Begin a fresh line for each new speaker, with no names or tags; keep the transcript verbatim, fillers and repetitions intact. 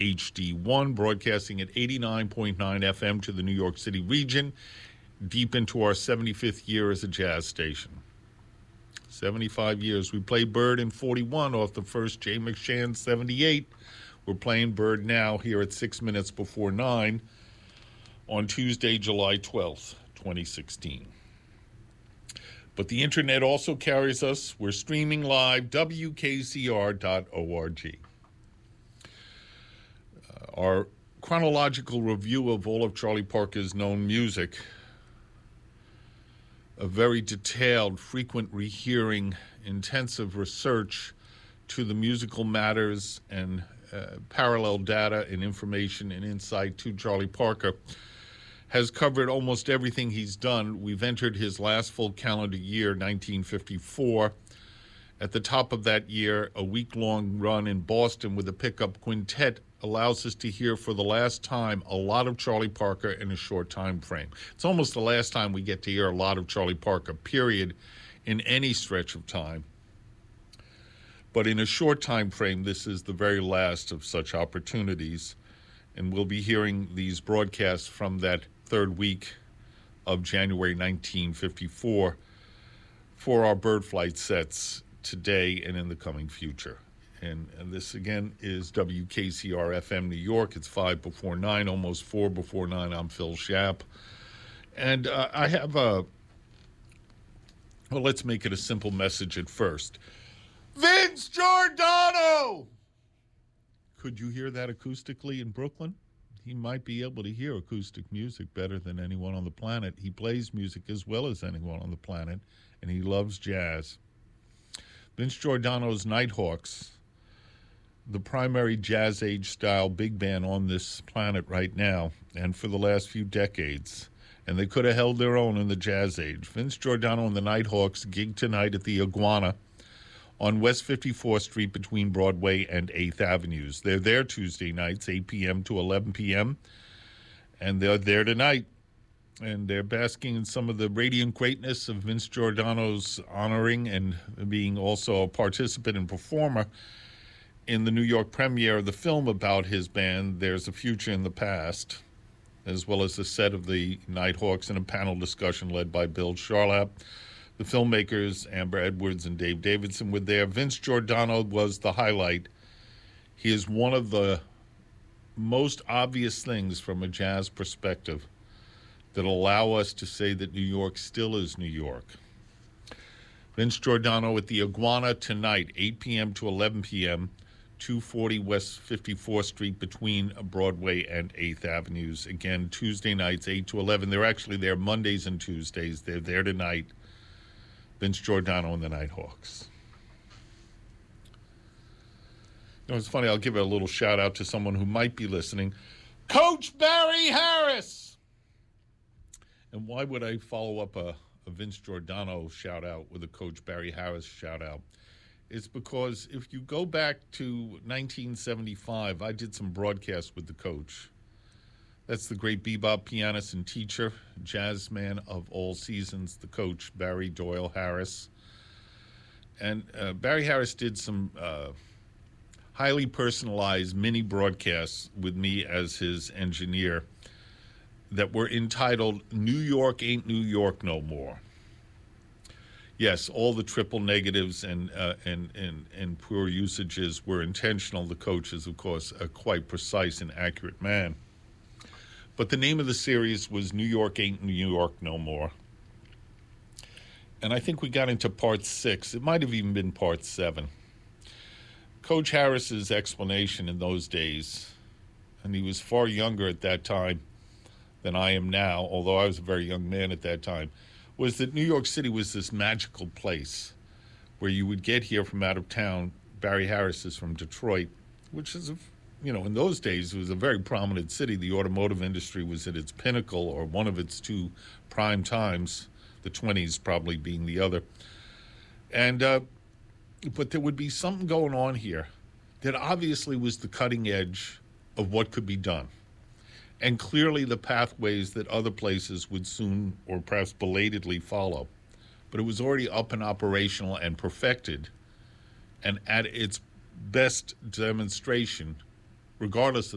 H D one, broadcasting at eighty-nine point nine F M to the New York City region, deep into our seventy-fifth year as a jazz station. seventy-five years. We played Bird in forty-one off the first Jay McShann seventy-eight. We're playing Bird now here at six minutes before nine on Tuesday, July twelfth, twenty sixteen. But the internet also carries us. We're streaming live, W K C R dot org. Uh, our chronological review of all of Charlie Parker's known music, a very detailed, frequent rehearing, intensive research to the musical matters and uh, parallel data and information and insight to Charlie Parker, has covered almost everything he's done. We've entered his last full calendar year, nineteen fifty-four. At the top of that year, a week-long run in Boston with a pickup quintet allows us to hear for the last time a lot of Charlie Parker in a short time frame. It's almost the last time we get to hear a lot of Charlie Parker, period, in any stretch of time. But in a short time frame, this is the very last of such opportunities, and we'll be hearing these broadcasts from that third week of January nineteen fifty-four for our Bird Flight sets today and in the coming future. And, and this, again, is W K C R F M New York. It's five before nine, almost four before nine. I'm Phil Schaap. And uh, I have a, well, let's make it a simple message at first. Vince Giordano! Could you hear that acoustically in Brooklyn? He might be able to hear acoustic music better than anyone on the planet. He plays music as well as anyone on the planet, and he loves jazz. Vince Giordano's Nighthawks, the primary jazz age style big band on this planet right now and for the last few decades, and they could have held their own in the jazz age. Vince Giordano and the Nighthawks gig tonight at the Iguana on West fifty-fourth Street between Broadway and eighth Avenues. They're there Tuesday nights, eight p.m. to eleven p.m., and they're there tonight. And they're basking in some of the radiant greatness of Vince Giordano's honoring and being also a participant and performer in the New York premiere of the film about his band, There's a Future in the Past, as well as a set of the Nighthawks and a panel discussion led by Bill Charlap. The filmmakers, Amber Edwards and Dave Davidson, were there. Vince Giordano was the highlight. He is one of the most obvious things from a jazz perspective that allow us to say that New York still is New York. Vince Giordano at the Iguana tonight, eight p.m. to eleven p.m., two forty West fifty-fourth Street between Broadway and eighth Avenues. Again, Tuesday nights, eight to eleven. They're actually there Mondays and Tuesdays. They're there tonight. Vince Giordano and the Nighthawks. You know, it's funny, I'll give a little shout out to someone who might be listening. Coach Barry Harris! And why would I follow up a, a Vince Giordano shout out with a Coach Barry Harris shout out? It's because if you go back to nineteen seventy-five, I did some broadcasts with the coach. That's the great bebop pianist and teacher, jazz man of all seasons, the coach, Barry Doyle Harris. And uh, Barry Harris did some uh, highly personalized mini broadcasts with me as his engineer that were entitled New York Ain't New York No More. Yes, all the triple negatives and, uh, and, and, and poor usages were intentional. The coach is, of course, a quite precise and accurate man. But the name of the series was New York Ain't New York No More. And I think we got into part six. It might have even been part seven. Coach Harris's explanation in those days, and he was far younger at that time than I am now, although I was a very young man at that time, was that New York City was this magical place where you would get here from out of town. Barry Harris is from Detroit, which is a you know, in those days, it was a very prominent city. The automotive industry was at its pinnacle, or one of its two prime times, the twenties probably being the other. And, uh, but there would be something going on here that obviously was the cutting edge of what could be done. And clearly the pathways that other places would soon, or perhaps belatedly, follow. But it was already up and operational and perfected, and at its best demonstration, regardless of